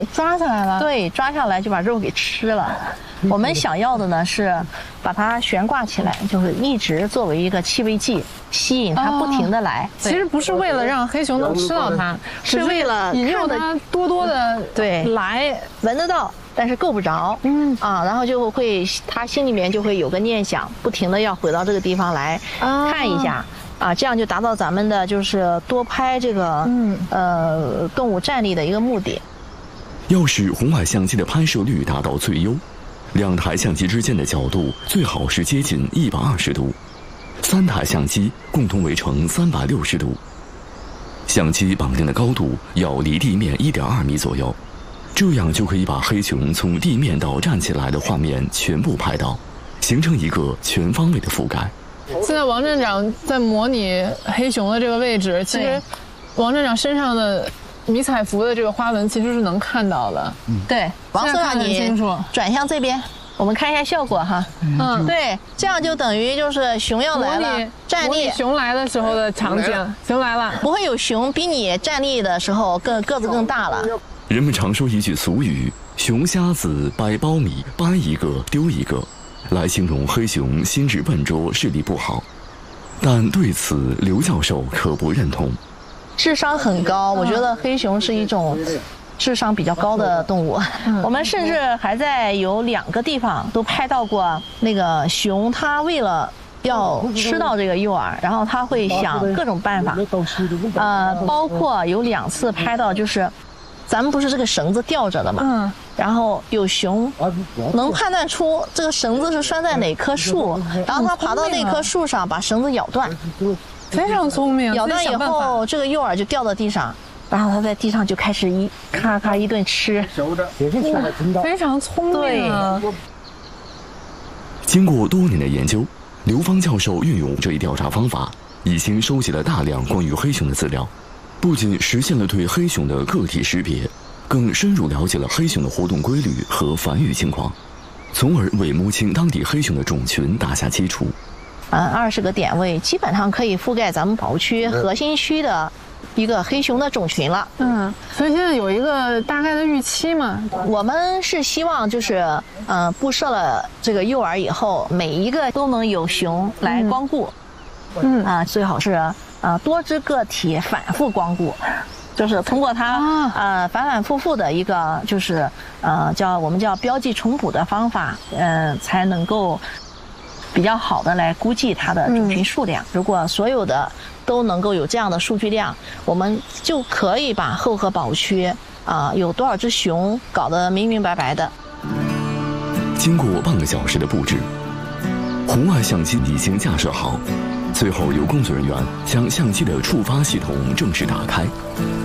抓下来了。 对，抓下来就把肉给吃了。我们想要的呢是把它悬挂起来，就是一直作为一个气味剂，吸引它不停的来。 其实不是为了让黑熊能吃到它， 是为了引诱它多的对来闻得到，但是够不着。然后就会他心里面就会有个念想，不停的要回到这个地方来看一下。这样就达到咱们的就是多拍这个动物站立的一个目的。 要使红外相机的拍摄率达到最优，两台相机之间的角度最好是接近120度，3台相机共同围成360度。相机绑定的高度要离地面1.2米左右，这样就可以把黑熊从地面到站起来的画面全部拍到，形成一个全方位的覆盖。 现在王站长在模拟黑熊的这个位置，其实王站长身上的迷彩服的这个花纹其实是能看到的。 对，王所长你转向这边，我们看一下效果哈。对，这样就等于就是熊要来了，站立。 熊来的时候的场景，熊来了， 不会有熊比你站立的时候个子更大了。 人们常说一句俗语：“熊瞎子掰苞米，掰一个丢一个”，来形容黑熊心智笨拙、视力不好。但对此，刘教授可不认同。 智商很高，我觉得黑熊是一种智商比较高的动物。我们甚至还在有2个地方都拍到过那个熊，它为了要吃到这个诱饵，然后它会想各种办法。包括有2次拍到，就是咱们不是这个绳子吊着的嘛，然后有熊能判断出这个绳子是拴在哪棵树，然后它爬到那棵树上把绳子咬断。 非常聪明， 咬断以后，这个诱饵就掉到地上，然后它在地上就开始咔咔一顿吃， 非常聪明啊！ 经过多年的研究，刘芳教授运用这一调查方法，已经收集了大量关于黑熊的资料，不仅实现了对黑熊的个体识别，更深入了解了黑熊的活动规律和繁育情况，从而为摸清当地黑熊的种群打下基础。 20个点位基本上可以覆盖咱们保护区核心区的一个黑熊的种群了。 所以现在有一个大概的预期嘛？ 我们是希望就是布设了这个诱饵以后，每一个都能有熊来光顾。最好是多只个体反复光顾。就是通过它反反复复的一个就是我们叫标记重补的方法，才能够比较好的来估计它的种群数量。如果所有的都能够有这样的数据量，我们就可以把后河保护区有多少只熊搞得明明白白的。 经过半个小时的布置，红外相机已经架设好，最后由工作人员将相机的触发系统正式打开。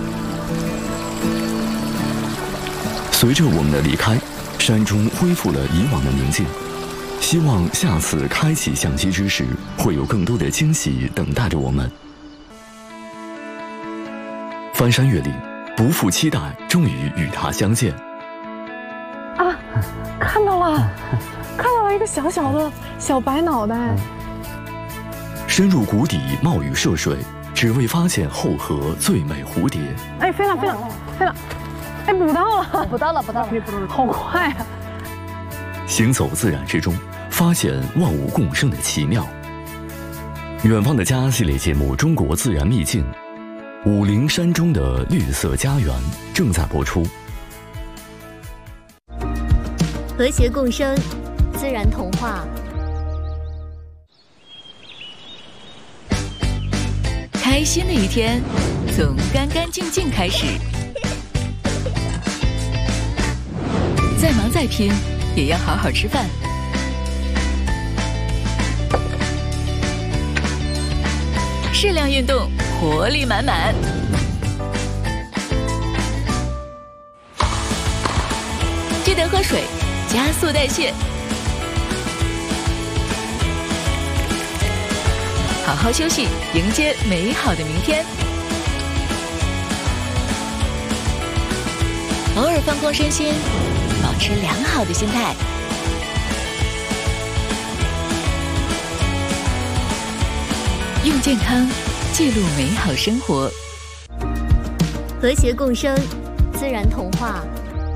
随着我们的离开，山中恢复了以往的宁静。希望下次开启相机之时，会有更多的惊喜等待着我们。翻山越岭，不负期待，终于与他相见。 看到了，看到了一个小小的小白脑袋。 深入谷底，冒雨涉水，只为发现后河最美蝴蝶。 飞了，捕到了，好快啊！ 行走自然之中，发现万物共生的奇妙。远方的家系列节目《中国自然秘境》，武陵山中的绿色家园正在播出。 和谐共生，自然童话。 开心的一天，从干干净净开始。再忙再拼，也要好好吃饭。适量运动，活力满满。记得喝水，加速代谢。好好休息，迎接美好的明天。偶尔放空身心，保持良好的心态。用健康记录美好生活。 和谐共生，自然童话。